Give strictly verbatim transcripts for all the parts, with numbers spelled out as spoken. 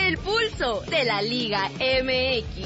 El pulso de la Liga M X.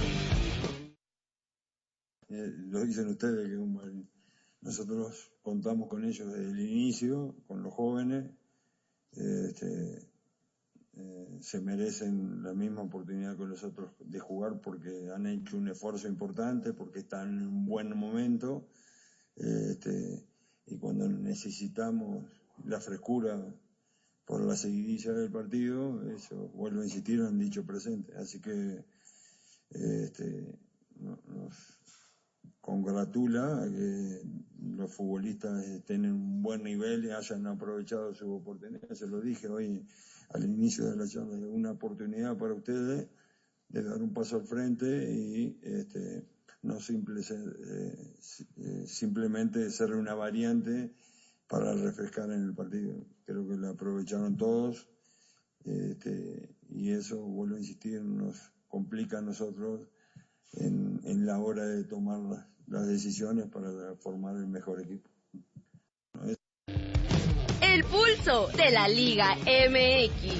Eh, lo dicen ustedes que un, nosotros contamos con ellos desde el inicio, con los jóvenes, eh, este, eh, se merecen la misma oportunidad que los otros de jugar porque han hecho un esfuerzo importante, porque están en un buen momento, eh, este, y cuando necesitamos la frescura por la seguidilla del partido, eso, vuelvo a insistir, han dicho presente. Así que eh, este, nos congratula que los futbolistas estén en un buen nivel y hayan aprovechado su oportunidad. Se lo dije hoy al inicio de la charla, una oportunidad para ustedes de dar un paso al frente y este, no simple, eh, simplemente ser una variante para refrescar en el partido. Creo que lo aprovecharon todos, este, y eso, vuelvo a insistir, nos complica a nosotros en, en la hora de tomar las, las decisiones para formar el mejor equipo. ¿No es? El pulso de la Liga M X.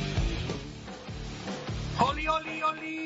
¡Oli, oli,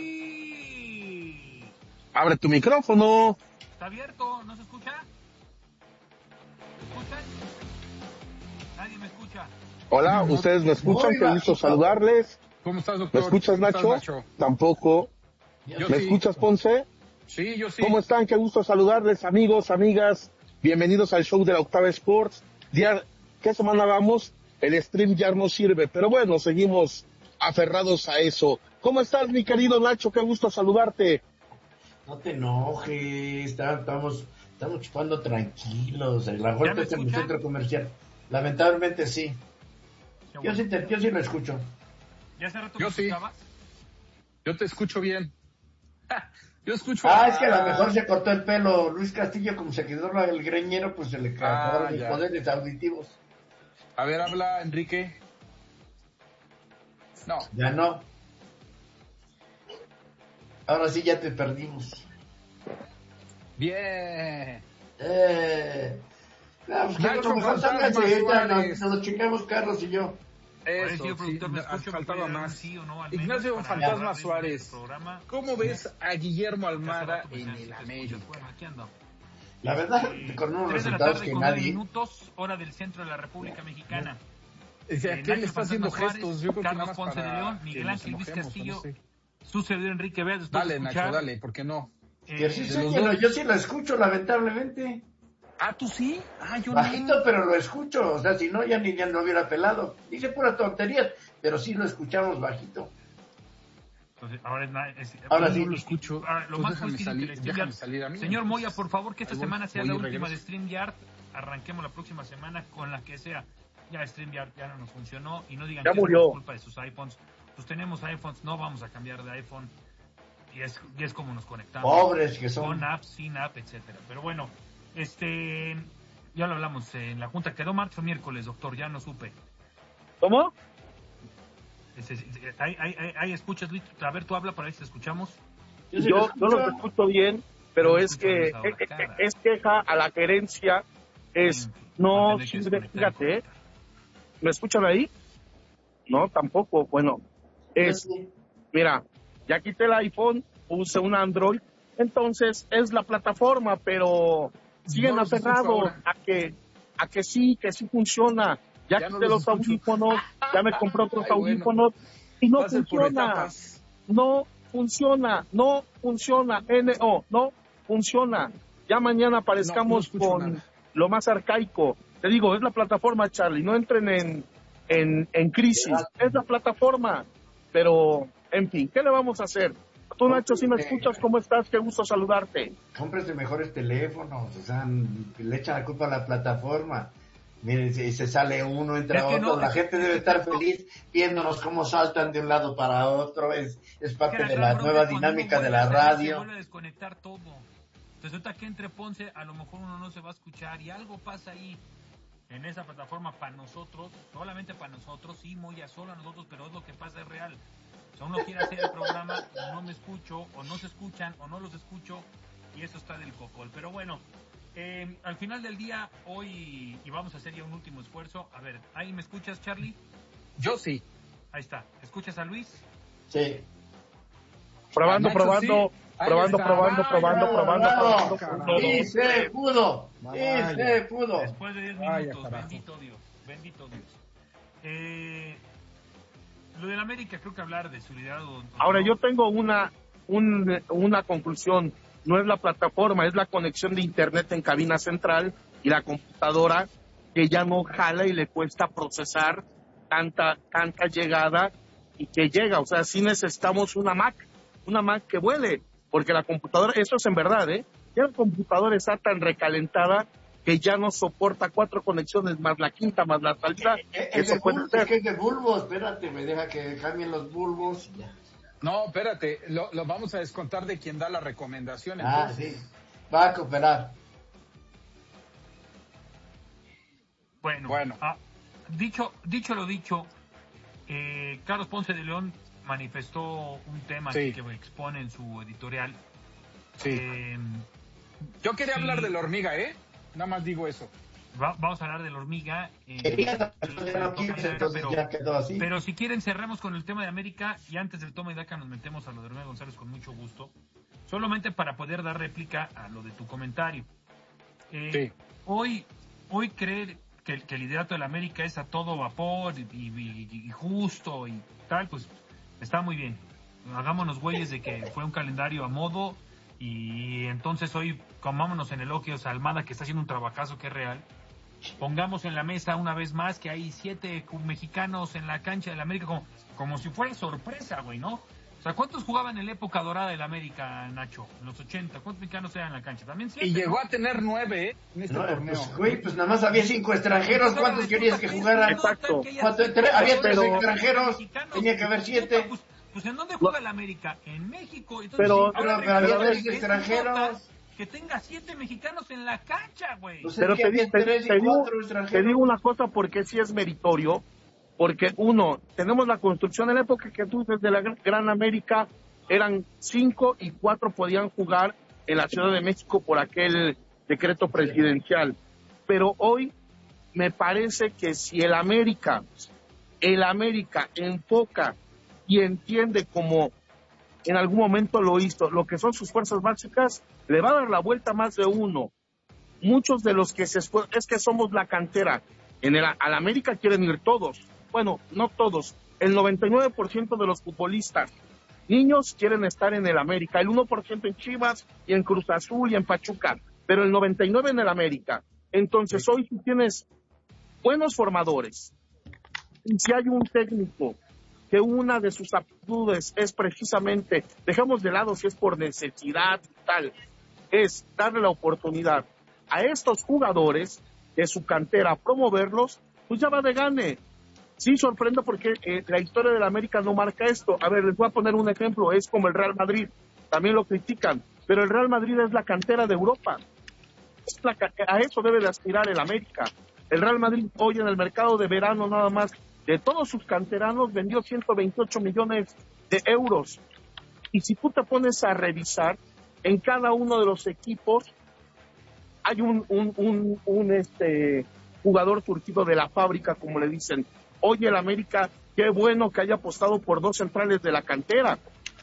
oli! ¡Abre tu micrófono! ¿Está abierto? ¿No se escucha? ¿Me escuchan? Nadie me escucha. Hola, ¿ustedes me escuchan? Qué gusto saludarles. ¿Cómo estás, doctor? ¿Me escuchas, Nacho? ¿Estás, Nacho? Tampoco. Yo ¿Me sí. escuchas, Ponce? Sí, yo sí. ¿Cómo están? Qué gusto saludarles, amigos, amigas. Bienvenidos al show de la Octava Sports. Día, ¿qué semana vamos? El stream ya no sirve, pero bueno, seguimos aferrados a eso. ¿Cómo estás, mi querido Nacho? Qué gusto saludarte. No te enojes, está- estamos, estamos chupando tranquilos. La vuelta es en el centro comercial. Lamentablemente sí. Qué Yo bueno. sí, te, yo sí lo escucho. ¿Ya hace rato Yo me sí. escuchabas? Yo te escucho bien. Yo escucho. Ah, es que a lo mejor se cortó el pelo. Luis Castillo, como se quedó el greñero, pues se le Ah, acabaron los ya. poderes auditivos. A ver, habla, Enrique. No. Ya no. Ahora sí ya te perdimos. Bien. Eh... No, pues que Nacho a lo mejor Fantasma sálganse, ahorita Suárez. nos, nos lo checamos Carlos y yo. Oye, Eso, señor sí, productor, ¿me me escucho? faltaba ¿Me puede dar más. un sí o no, al menos, Ignacio para Fantasma agarrar ritmo de Suárez. este programa? ¿Cómo ves a Guillermo Hace Almada rato, pues, en ya, el si te América? escuchas. Bueno, aquí ando. La verdad, con unos Tres de la resultados tarde que con nueve nadie... minutos, hora del centro de la República Mexicana. O sea, Eh, ¿qué le Nacho está Fantasma haciendo Suárez, gestos? Yo creo que Carlos nada más Ponce para de León, que Miguel nos Ángel Luis enojemos, o no Castillo, sé. su servidor Enrique Vea, después Dale, de Nacho, escuchar, dale, ¿por qué no? eh, Que sí, de sí, los yo, dos. yo sí lo escucho, lamentablemente. Ah, ¿tú sí? Ah, yo Bajito, no. pero lo escucho. O sea, si no, ya ni ya no hubiera pelado. Dice pura tontería, pero sí lo escuchamos bajito. entonces, ahora es, na- es- Ahora Yo sí. no lo escucho. Ahora, lo Pues más déjame cool es que salir, el déjame StreamYard- salir a mí. Señor Moya, entonces. por favor, que esta Ahí voy, semana sea voy la y última de regreso. StreamYard. Arranquemos la próxima semana con la que sea. Ya StreamYard ya no nos funcionó y no digan Ya que murió. es por culpa de sus iPhones. Pues tenemos iPhones, no vamos a cambiar de iPhone. Y es, y es como nos conectamos. Pobres que son. Con app, sin app, etcétera. Pero bueno, este, ya lo hablamos en la junta. Quedó martes o miércoles, doctor, ya no supe. ¿Cómo? Este, hay, hay, hay, hay escuchas, Luis. A ver, tú habla para ver si te escuchamos. Yo sí Yo, lo yo escucho. los escucho bien, pero Yo no es escucho que esa hora, es, cara. es queja a la gerencia, es En fin, va a no tener que sirve, desconectar y fíjate, ¿eh? conectar. ¿Me escuchan ahí? No, tampoco, bueno, es, Sí. mira, ya quité el iPhone, puse un Android, entonces es la plataforma, pero siguen No los escucho aferrados ahora. a que, a que sí, que sí funciona. Ya, Ya no quité los los escucho. audífonos, ya me compré otros Ay, bueno. audífonos y no Pasen por funciona. etapas. No funciona, no funciona, N O, no funciona. Ya mañana No, no aparezcamos escucho con nada. lo más arcaico. Te digo, es la plataforma, Charlie, no entren en, en, en crisis, es la plataforma. Pero, en fin, ¿qué le vamos a hacer? Tú, Nacho, si me escuchas, ¿cómo estás? Qué gusto saludarte. Cómprese mejores teléfonos. O sea, le echan la culpa a la plataforma. Miren, si se sale uno, entra Es que otro. no, la es- gente debe estar feliz viéndonos cómo saltan de un lado para otro. Es, es parte Que la de gran la bronca nueva es cuando dinámica uno de vuelve a la salir, Se radio. vuelve a desconectar todo. Entonces, resulta que entre Ponce, a lo mejor uno no se va a escuchar y algo pasa ahí en esa plataforma para nosotros, solamente para nosotros, sí, muy a solo a nosotros, pero es lo que pasa, es real. O sea, uno quiere hacer el programa, no me escucho, o no se escuchan, o no los escucho, y eso está del cocol. Pero bueno, eh, al final del día, hoy, y vamos a hacer ya un último esfuerzo. A ver, ¿ahí me escuchas, Charlie? Yo sí. Ahí está. ¿Escuchas a Luis? Sí. Probando, Nacho, probando, sí. Ahí probando, está. probando, Vaya, probando, bravo, probando, bravo. probando, probando. Y se pudo. Y Vaya. se pudo. Después de diez Vaya, minutos, carajo. bendito Dios, bendito Dios. Eh, lo del América, creo que hablar de su liderazgo. Ahora yo tengo una, un, una conclusión. No es la plataforma, es la conexión de internet en cabina central y la computadora que ya no jala y le cuesta procesar tanta, tanta llegada y que llega. O sea, sí necesitamos una Mac, una Mac que vuele, porque la computadora, eso es en verdad, ¿eh? Ya la computadora está tan recalentada que ya no soporta cuatro conexiones más la quinta más la salida. Eh, Es Eso de puede bulbos, ser. es que es de bulbos. Espérate, me deja que cambien los bulbos. y Ya. No, espérate, lo, lo vamos a descontar de quien da la recomendación. Ah, Entonces. sí. Va a cooperar. Bueno, Bueno. ah, dicho, dicho lo dicho, eh, Carlos Ponce de León manifestó un tema Sí. que expone en su editorial. Sí. Eh, Yo quería sí. hablar de la hormiga, ¿eh? Nada más digo eso. va- vamos a hablar de la hormiga. eh, Quería, pero- ya no quieres, entonces ya quedó así. Pero si quieren cerremos con el tema de América y antes del toma y daca nos metemos a lo de Romeo González con mucho gusto. Solamente para poder dar réplica a lo de tu comentario. Eh, Sí. Hoy, hoy creer que, el- que el liderato de la América es a todo vapor y, y- y justo y tal, pues está muy bien. Hagámonos güeyes de que fue un calendario a modo y entonces hoy comámonos en elogios a Almada que está haciendo un trabajazo que es real. Pongamos en la mesa una vez más que hay siete mexicanos en la cancha del América como, como si fuera sorpresa, güey, ¿no? O sea, ¿cuántos jugaban en la época dorada del América, Nacho? En los ochenta, ¿cuántos mexicanos eran en la cancha? También siete, Y llegó ¿no? a tener nueve, ¿eh? En este No, torneo. pues, güey, pues nada más había cinco extranjeros. ¿Cuántos querías que jugaran? Exacto. Cuatro, tres, había tres Pero- extranjeros. Tenía que haber siete. Pues, pues ¿en dónde juega el América? En México. Entonces, Pero- sí, Pero, ahora pero había resulta tres que es extranjeros. idiota que tenga siete mexicanos en la cancha, güey. Pues Pero es que te, había di- te- tres y te digo, cuatro te extranjeros. digo una cosa porque sí es meritorio, porque uno, tenemos la construcción en la época que tú desde la Gran- Gran América eran cinco y cuatro podían jugar en la Ciudad de México por aquel decreto presidencial. Pero hoy me parece que si el América, el América enfoca y entiende como en algún momento lo hizo, lo que son sus fuerzas básicas, le va a dar la vuelta más de uno. Muchos de los que se esfuer- es que somos la cantera. En el al América quieren ir todos. Bueno, no todos. El noventa y nueve por ciento de los futbolistas niños quieren estar en el América. El uno por ciento en Chivas y en Cruz Azul y en Pachuca. Pero el noventa y nueve por ciento en el América. Entonces hoy tú tienes buenos formadores. Y si hay un técnico que una de sus aptitudes es precisamente, dejamos de lado si es por necesidad y tal, es darle la oportunidad a estos jugadores de su cantera, promoverlos, pues ya va de gane. Sí, sorprende porque eh, la historia de la América no marca esto. A ver, les voy a poner un ejemplo, es como el Real Madrid, también lo critican, pero el Real Madrid es la cantera de Europa. Es la, a eso debe de aspirar el América. El Real Madrid hoy en el mercado de verano nada más, de todos sus canteranos, vendió ciento veintiocho millones de euros. Y si tú te pones a revisar, en cada uno de los equipos hay un, un, un, un este, jugador surgido de la fábrica, como le dicen. Oye, el América, qué bueno que haya apostado por dos centrales de la cantera.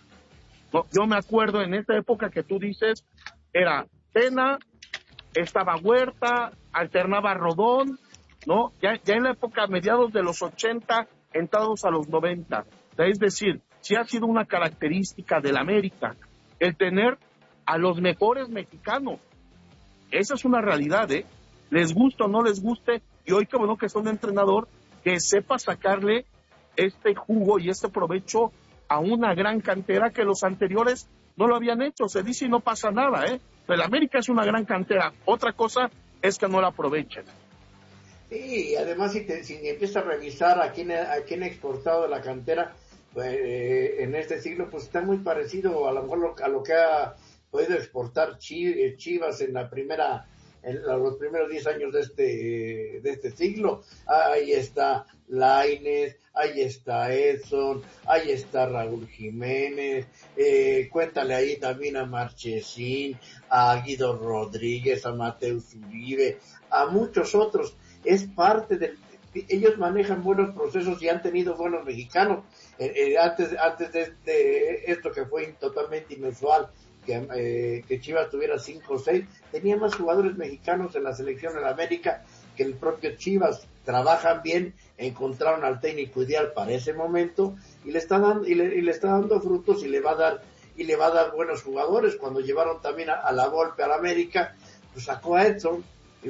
No, yo me acuerdo en esta época que tú dices, era Tena, estaba Huerta, alternaba Rodón, ¿no? Ya, ya en la época, mediados de los ochenta, entrados a los noventa. Es decir, sí ha sido una característica del América el tener a los mejores mexicanos. Esa es una realidad, ¿eh? Les guste o no les guste, y hoy qué bueno que es un entrenador que sepa sacarle este jugo y este provecho a una gran cantera que los anteriores no lo habían hecho. Se dice y no pasa nada, ¿eh? El América es una gran cantera. Otra cosa es que no la aprovechen. Sí, y además si, te, si empiezas a revisar a quién, a quién ha exportado de la cantera pues, eh, en este siglo, pues está muy parecido a lo mejor lo, a lo que ha podido exportar Chivas en la primera, en los primeros diez años de este, de este siglo. Ahí está Lainez, ahí está Edson, ahí está Raúl Jiménez, eh, cuéntale ahí también a Marchesín, a Guido Rodríguez, a Mateus Uribe, a muchos otros. Es parte del, ellos manejan buenos procesos y han tenido buenos mexicanos. Eh, eh, antes antes de, de esto que fue totalmente inusual, que, eh, que Chivas tuviera cinco o seis, tenía más jugadores mexicanos en la selección en América que el propio Chivas. Trabajan bien, encontraron al técnico ideal para ese momento y le está dando y le, y le está dando frutos y le va a dar y le va a dar buenos jugadores. Cuando llevaron también a, a la Volpe al América, pues sacó a Edson,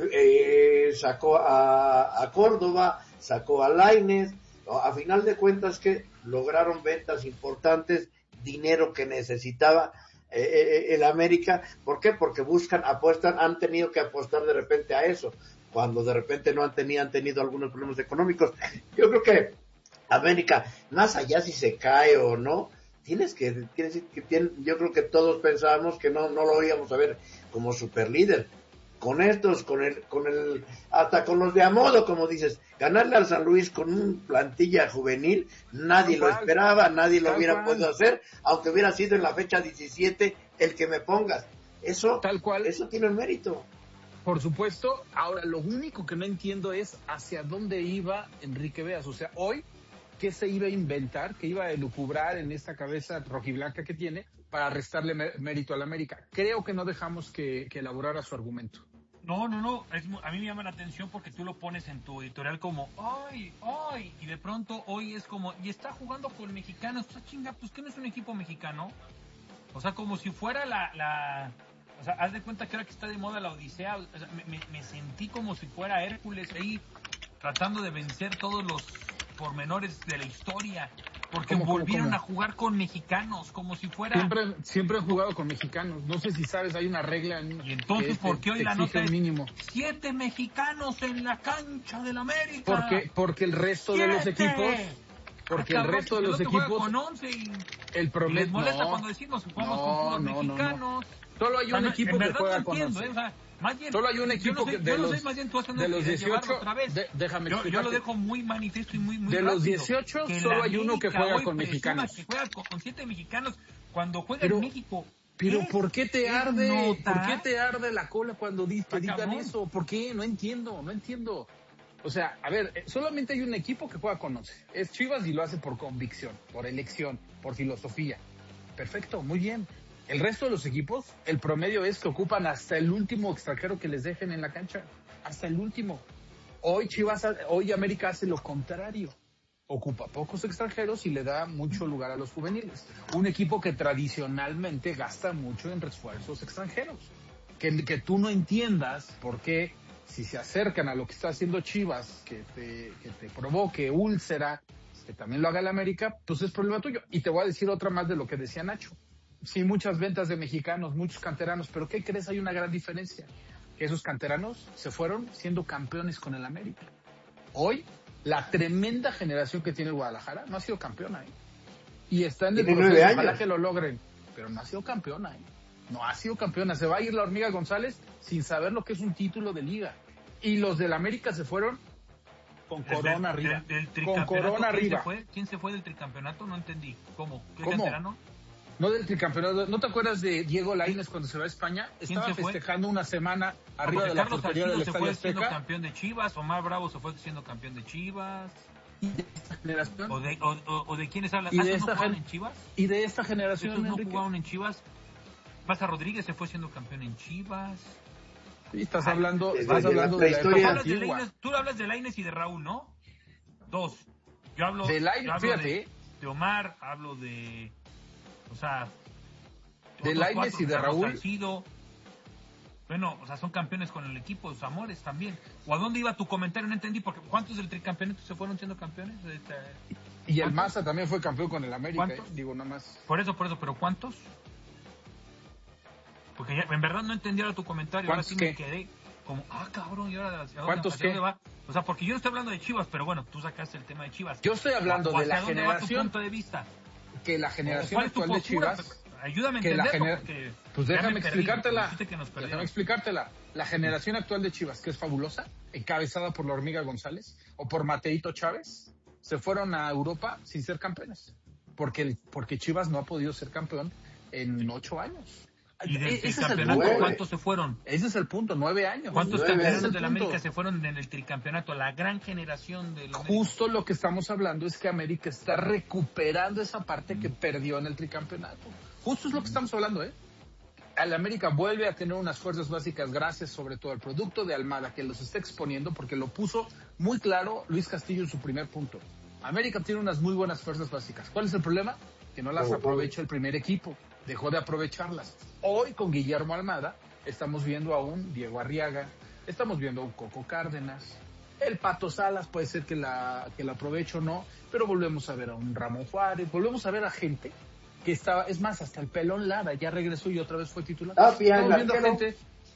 eh, sacó a, a Córdoba, sacó a Lainez. A final de cuentas que lograron ventas importantes, dinero que necesitaba eh, el América. ¿Por qué? Porque buscan, apuestan, han tenido que apostar de repente a eso, cuando de repente no han tenido, han tenido algunos problemas económicos. Yo creo que América, más allá si se cae o no, tienes que, tienes que tiene, yo creo que todos pensábamos que no, no lo íbamos a ver como superlíder. Con estos, con el, con el, hasta con los de a modo, como dices, ganarle al San Luis con un plantilla juvenil, nadie lo esperaba, nadie lo hubiera podido hacer, aunque hubiera sido en la fecha diecisiete el que me pongas. Eso, tal cual, eso tiene el mérito. Por supuesto. Ahora, lo único que no entiendo es hacia dónde iba Enrique Beas. O sea, hoy, ¿qué se iba a inventar? ¿Qué iba a elucubrar en esta cabeza rojiblanca que tiene para restarle mérito al América? Creo que no dejamos que, que elaborara su argumento. No, no, no, es, a mí me llama la atención porque tú lo pones en tu editorial como, ay, ay, y de pronto hoy es como, y está jugando con mexicanos, pues chinga, pues que no es un equipo mexicano. O sea, como si fuera la, la, o sea, haz de cuenta que ahora que está de moda la Odisea, o sea, me, me, me sentí como si fuera Hércules ahí, tratando de vencer todos los pormenores de la historia. Porque ¿Cómo, volvieron cómo, cómo? a jugar con mexicanos, como si fuera... Siempre, siempre han jugado con mexicanos. No sé si sabes, hay una regla en... Y entonces, que ¿por qué hoy la nota es mínimo? siete mexicanos en la cancha del América? Porque, porque el resto ¡Siete! de los equipos... Porque ah, el resto de los el equipos... Con once y, el promedio, y les molesta no, cuando decimos que jugamos no, con puros no, mexicanos. No, no. Solo hay un o sea, equipo que juega no con entiendo, once. ¿eh? O sea, más bien, Solo hay un equipo yo no sé, que de yo no los, sé, más bien tú haciendo de los dieciocho, otra vez. De, déjame yo, yo lo dejo muy manifiesto y muy, muy de rápido. los dieciocho, solo hay uno que juega con mexicanos. Que juega con, con siete mexicanos cuando juega pero, en México. Pero ¿por qué te arde? Nota? ¿Por qué te arde la cola cuando di, que digan cabrón. eso? ¿Por qué? No entiendo, no entiendo. O sea, a ver, solamente hay un equipo que juega con once. Es Chivas y lo hace por convicción, por elección, por filosofía. Perfecto, muy bien. El resto de los equipos, el promedio es que ocupan hasta el último extranjero que les dejen en la cancha. Hasta el último. Hoy Chivas, hoy América hace lo contrario. Ocupa pocos extranjeros y le da mucho lugar a los juveniles. Un equipo que tradicionalmente gasta mucho en refuerzos extranjeros. Que, que tú no entiendas por qué, si se acercan a lo que está haciendo Chivas, que te, que te provoque úlcera, que también lo haga el América, pues es problema tuyo. Y te voy a decir otra más de lo que decía Nacho. Sí, muchas ventas de mexicanos, muchos canteranos, pero ¿qué crees? Hay una gran diferencia. Que esos canteranos se fueron siendo campeones con el América. Hoy, la tremenda generación que tiene Guadalajara no ha sido campeona, ¿eh? Y está en el proceso, ojalá que lo logren, pero no ha sido campeona, ¿eh? No ha sido campeona. Se va a ir la Hormiga González sin saber lo que es un título de liga. Y los del América se fueron con corona del, arriba. Del, del con corona ¿quién arriba. Se fue? ¿Quién se fue del tricampeonato? No entendí. ¿Cómo? ¿Qué ¿Cómo? canterano? No del tricampeonato. ¿No te acuerdas de Diego Lainez cuando se va a España? Estaba festejando una semana arriba de la Carlos portería del se Estadio fue siendo Azteca. campeón de Chivas, Omar Bravo se fue siendo campeón de Chivas. ¿Y de esta generación? ¿O de, o, o, o de quiénes hablas? ¿Y de ¿Ah, esta no jugaban gen- en Chivas? ¿Y de esta generación, ¿Estos no Enrique? jugaban en Chivas? Pasa Rodríguez se fue siendo campeón en Chivas. Sí, estás hablando, Ay, estás de la hablando de la prehistoria. época Hablas de antigua. Lainez, tú hablas de Lainez y de Raúl, ¿no? Dos. Yo hablo De Lainez, yo hablo fíjate. de, de Omar, hablo de... O sea... De otros Lainez cuatro, y de Carlos Raúl. Salcido. Bueno, o sea, son campeones con el equipo, sus amores también. ¿O a dónde iba tu comentario? No entendí, porque ¿cuántos del tricampeonato se fueron siendo campeones? Este, Y el ¿cuántos? Maza también fue campeón con el América, eh, ¿Cuántos? digo, nada más. Por eso, por eso, pero ¿cuántos? Porque ya, en verdad no entendí ahora tu comentario, ahora sí me qué? quedé como, ah, cabrón, ¿y ahora hacia dónde, ¿Cuántos hacia dónde qué? va? O sea, porque yo no estoy hablando de Chivas, pero bueno, tú sacaste el tema de Chivas. Yo estoy hablando ¿O, o de la hacia dónde va tu generación punto de vista? que la ¿O generación ¿Cuál es tu actual de postura? Chivas... Ayúdame a que la entenderlo, gener- porque Pues ya déjame me perdí, explicártela. dijiste que nos Déjame perdieron. explicártela. La generación actual de Chivas, que es fabulosa, encabezada por la Hormiga González o por Mateito Chávez, se fueron a Europa sin ser campeones. Porque, el, porque Chivas no ha podido ser campeón en ocho años. ¿Y del Ese es el tricampeonato punto. cuántos se fueron? Ese es el punto, nueve años. ¿Cuántos Nueve campeones años. de la América se fueron en el tricampeonato? La gran generación de la América. Justo lo que estamos hablando es que América está recuperando esa parte que perdió en el tricampeonato. Justo es lo que estamos hablando, ¿eh? El América vuelve a tener unas fuerzas básicas gracias sobre todo al producto de Almada, que los está exponiendo porque lo puso muy claro Luis Castillo en su primer punto. América tiene unas muy buenas fuerzas básicas. ¿Cuál es el problema? Que no las aprovecha el primer equipo. Dejó de aprovecharlas. Hoy con Guillermo Almada estamos viendo a un Diego Arriaga, estamos viendo a un Coco Cárdenas, el Pato Salas puede ser que la, que la aproveche o no, pero volvemos a ver a un Ramón Juárez, volvemos a ver a gente que estaba, es más, hasta el Pelón Lara ya regresó y otra vez fue titular. Tapia, estamos viendo a arquero. gente,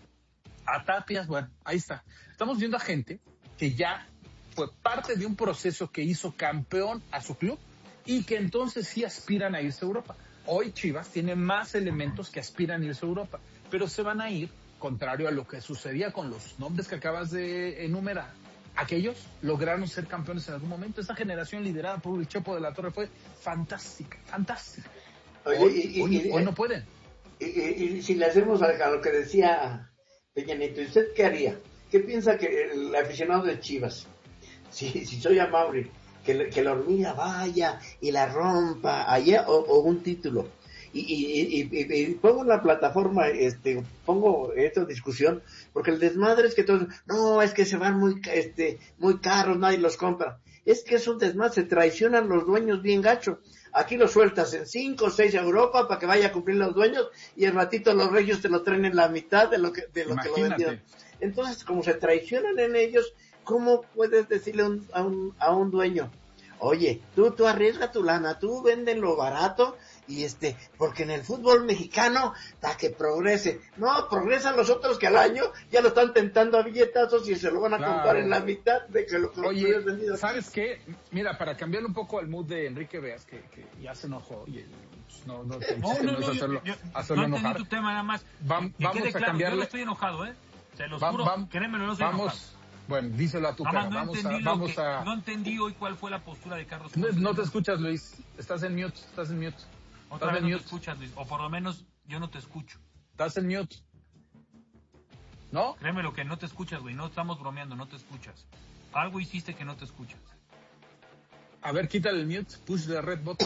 a Tapias, bueno, ahí está. Estamos viendo a gente que ya fue parte de un proceso que hizo campeón a su club y que entonces sí aspiran a irse a Europa. Hoy Chivas tiene más elementos que aspiran a irse a Europa, pero se van a ir, contrario a lo que sucedía con los nombres que acabas de enumerar. Aquellos lograron ser campeones en algún momento. Esa generación liderada por el Chepo de la Torre fue fantástica, fantástica. Oye, hoy, y, y, hoy, y, hoy no pueden. Y, y, y si le hacemos a, a lo que decía Peña Nieto, ¿usted qué haría? ¿Qué piensa que el aficionado de Chivas, si, si soy a Mauri, que, que la hormiga vaya y la rompa allá o, o un título? Y, y, y, y, y pongo en la plataforma, este, pongo esta discusión, porque el desmadre es que todos, no, es que se van muy, este, muy caros, nadie los compra. Es que es un desmadre, se traicionan los dueños bien gacho. Aquí lo sueltas en cinco o seis a Europa para que vaya a cumplir los dueños y el ratito los reyes te lo traen en la mitad de lo que, de lo que lo vendieron. Entonces, como se traicionan en ellos, ¿cómo puedes decirle a un, a un, a un dueño? Oye, tú, tú arriesga tu lana, tú véndelo barato y este, porque en el fútbol mexicano, para que progrese. No, progresan los otros que al año ya lo están tentando a billetazos y se lo van a Claro. comprar en la mitad de que lo que Oye, lo hubieras vendido. ¿sabes qué? Mira, para cambiarle un poco al mood de Enrique Veas, que, que ya se enojó, y pues, no, no, el No, chiste no, no es no, hacerlo, yo, yo hacerlo no entendí enojar. tu tema nada más. Vam- Que- que vamos quede a claro, cambiarle. yo no estoy enojado, ¿eh? Se los Vam- juro, vam- créeme, no estoy vamos, enojado. bueno, díselo a tu Nada cara, más no vamos a, entendí, lo vamos que- a... no entendí hoy cuál fue la postura de Carlos No, Ponce. no te escuchas, Luis, estás en mute, estás en mute. Otra Estás vez en no te mute, escuchas, Luis, o por lo menos yo no te escucho. estás en mute. ¿No? Créeme lo que no te escuchas, güey, no estamos bromeando, no te escuchas. Algo hiciste que no te escuchas. A ver, quítale el mute, push the red button.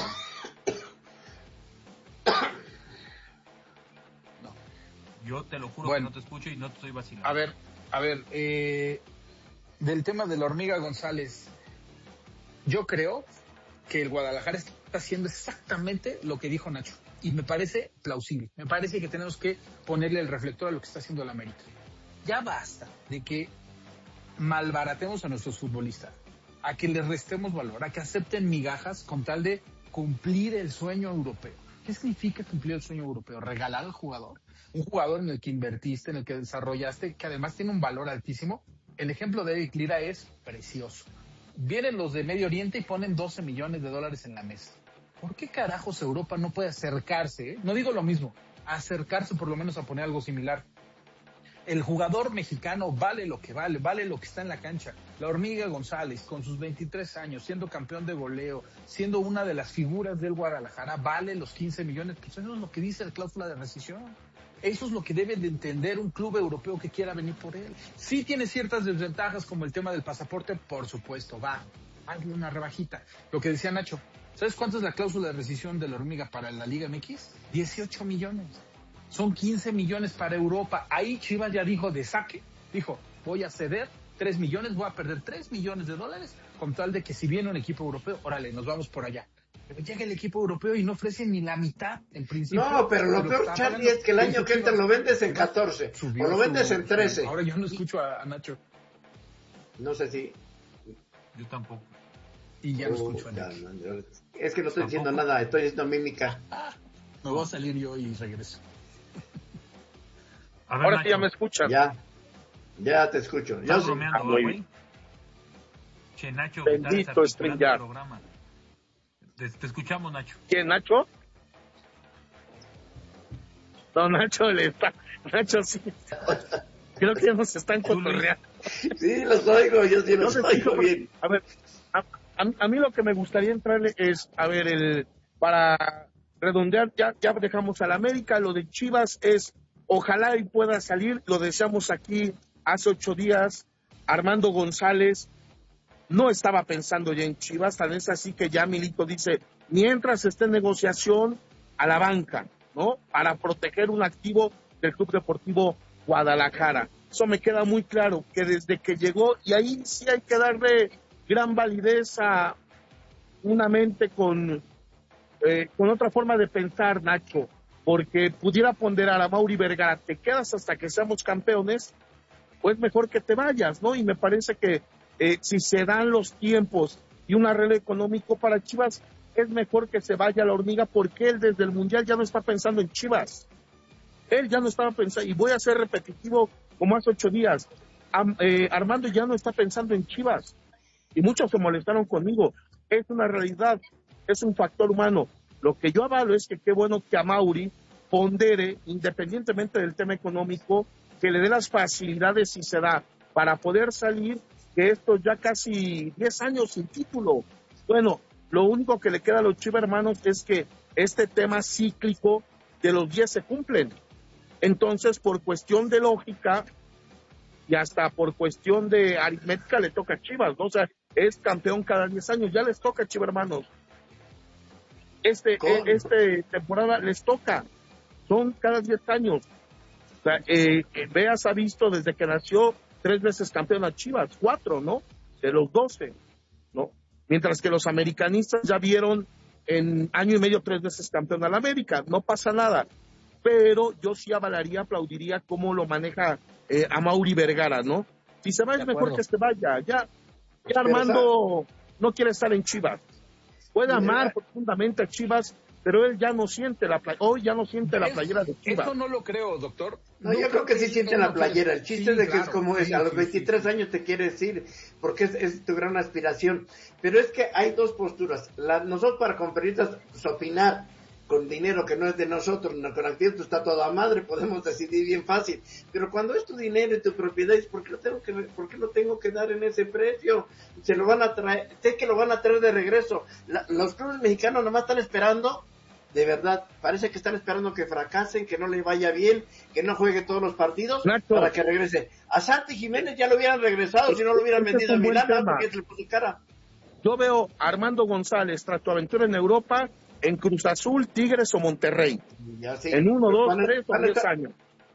Yo te lo juro Bueno. que no te escucho y no te estoy vacilando. A ver, a ver, eh, del tema de la hormiga González, yo creo que el Guadalajara está haciendo exactamente lo que dijo Nacho. Y me parece plausible. Me parece que tenemos que ponerle el reflector a lo que está haciendo el América. Ya basta de que malbaratemos a nuestros futbolistas, a que les restemos valor, a que acepten migajas con tal de cumplir el sueño europeo. ¿Qué significa cumplir el sueño europeo? Regalar al jugador. Un jugador en el que invertiste, en el que desarrollaste, que además tiene un valor altísimo. El ejemplo de Eric Lira es precioso. Vienen los de Medio Oriente y ponen doce millones de dólares en la mesa. ¿Por qué carajos Europa no puede acercarse? eh? No digo lo mismo, acercarse por lo menos a poner algo similar. El jugador mexicano vale lo que vale, vale lo que está en la cancha. La Hormiga González, con sus veintitrés años, siendo campeón de goleo, siendo una de las figuras del Guadalajara, vale los quince millones. Pues eso es lo que dice la cláusula de rescisión. Eso es lo que debe de entender un club europeo que quiera venir por él. Sí tiene ciertas desventajas como el tema del pasaporte, por supuesto, va, hazle una rebajita. Lo que decía Nacho, ¿sabes cuánto es la cláusula de rescisión de la Hormiga para la Liga M X? dieciocho millones. Son quince millones para Europa. Ahí Chivas ya dijo de saque, dijo, voy a ceder tres millones, voy a perder tres millones de dólares con tal de que si viene un equipo europeo, órale, nos vamos por allá. Pero llega el equipo europeo y no ofrece ni la mitad en principio. No, pero lo peor, Charlie, es que el año que entra lo vendes en catorce Subió o lo vendes su- en trece. Ahora yo no escucho a, a Nacho No sé si... Yo tampoco. y ya no Oh, escucho a ya, Nick. no, yo- es que no estoy diciendo Tampoco. nada, estoy haciendo mímica. Me voy a salir yo y regreso. A ver, Ahora Nacho, sí ya me escuchan. Ya, ya te escucho. Yo estás sí. bromeando, Ah, muy güey. bien. Che, Nacho, Bendito que estás articulando StreamYard. el programa. Te, te escuchamos, Nacho. ¿Quién, Nacho? No, Nacho le está... Nacho sí. Creo que nos están Tú, Luis. cotorreando. Sí, los oigo, yo sí No los sé si- oigo bien. A ver, a, a- a mí lo que me gustaría entrarle es, a ver, el para redondear, ya, ya dejamos al América, lo de Chivas es, ojalá y pueda salir, lo deseamos aquí hace ocho días, Armando González no estaba pensando ya en Chivas, tal vez así que ya Milito dice, mientras esté en negociación, a la banca, ¿no? Para proteger un activo del Club Deportivo Guadalajara. Eso me queda muy claro, que desde que llegó, y ahí sí hay que darle gran validez a una mente con, eh, con otra forma de pensar, Nacho, porque pudiera ponderar a Mauri Vergara, te quedas hasta que seamos campeones, pues mejor que te vayas, ¿no? Y me parece que eh, si se dan los tiempos y un arreglo económico para Chivas, es mejor que se vaya a la hormiga, porque él desde el Mundial ya no está pensando en Chivas. Él ya no estaba pensando, y voy a ser repetitivo como hace ocho días, Am, eh, Armando ya no está pensando en Chivas, y muchos se molestaron conmigo. Es una realidad, es un factor humano. Lo que yo avalo es que qué bueno que a Mauri pondere, independientemente del tema económico, que le dé las facilidades si se da, para poder salir de estos ya casi diez años sin título. Bueno, lo único que le queda a los Chivas hermanos es que este tema cíclico de los diez se cumplen. Entonces, por cuestión de lógica y hasta por cuestión de aritmética, le toca a Chivas, ¿no? O sea, es campeón cada diez años, ya les toca a Chivas hermanos. Este, eh, este temporada les toca, son cada diez años. O sea, eh, eh, Veas ha visto desde que nació tres veces campeón a Chivas, cuatro, ¿no? De los doce, ¿no? Mientras que los americanistas ya vieron en año y medio tres veces campeón a la América, no pasa nada. Pero yo sí avalaría, aplaudiría cómo lo maneja eh, a Mauri Vergara, ¿no? Si se va es mejor que se vaya, ya, ya Armando no quiere estar en Chivas. Puede amar profundamente a Chivas, pero él ya no siente la play- hoy ya no siente la playera de Chivas. Eso no lo creo, doctor. No, yo creo que sí siente la playera. El chiste es de que es como es, a los veintitrés años te quieres ir, porque es, es tu gran aspiración. Pero es que hay dos posturas. La, nosotros para conferencias, pues, opinar con dinero que no es de nosotros, no, con actividad está toda madre, podemos decidir bien fácil. Pero cuando es tu dinero y tu propiedad, ¿por qué lo tengo que, por qué lo tengo que dar en ese precio? Se lo van a traer, sé que lo van a traer de regreso. La, los clubes mexicanos nomás están esperando. De verdad, parece que están esperando que fracasen, que no le vaya bien, que no juegue todos los partidos, Nacho, para que regrese. A Santi Jiménez ya lo hubieran regresado, si no lo hubieran vendido a Milán, porque se le puso cara. Yo veo a Armando González, tras tu aventura en Europa, en Cruz Azul, Tigres o Monterrey. Ya, sí. En uno, dos, van a, tres o diez años.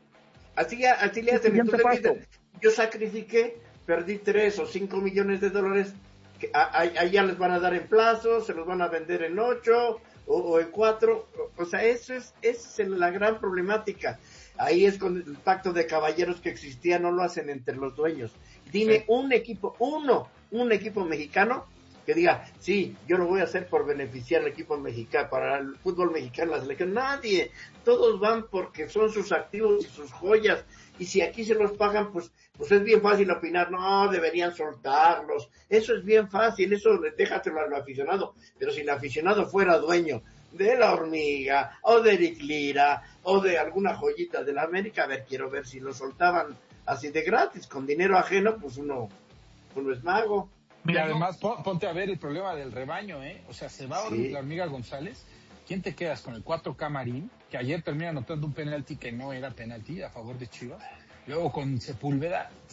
Así, así le hacen. Entonces, dicen, yo sacrifiqué, perdí tres o cinco millones de dólares, que ahí ya les van a dar en plazo, se los van a vender en ocho... O, o en cuatro, o, o sea, eso es, esa es la gran problemática. Ahí es con el pacto de caballeros que existía, no lo hacen entre los dueños. Dime sí. un equipo, uno, un equipo mexicano que diga, sí, yo lo voy a hacer por beneficiar al equipo mexicano, para el fútbol mexicano, la selección. Nadie, todos van porque son sus activos y sus joyas, y si aquí se los pagan, pues pues es bien fácil opinar, no, deberían soltarlos, eso es bien fácil, eso déjatelo al aficionado. Pero si el aficionado fuera dueño de la Hormiga, o de Eric Lira, o de alguna joyita de la América, a ver, quiero ver si lo soltaban así de gratis, con dinero ajeno, pues uno, uno es mago. Y además, ponte a ver el problema del rebaño, ¿eh? O sea, se va sí. la Hormiga González, ¿quién te quedas con el cuatro K Marín, que ayer termina anotando un penalti que no era penalti a favor de Chivas? Luego con Sepúlveda,